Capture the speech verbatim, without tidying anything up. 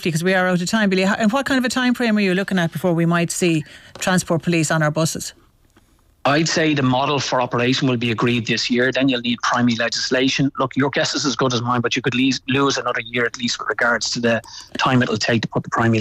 swiftly because we are out of time, Billy. And what kind of a time frame are you looking at before we might see transport police on our buses? I'd say the model for operation will be agreed this year. Then you'll need primary legislation. Look, your guess is as good as mine, but you could lose another year at least with regards to the time it'll take to put the primary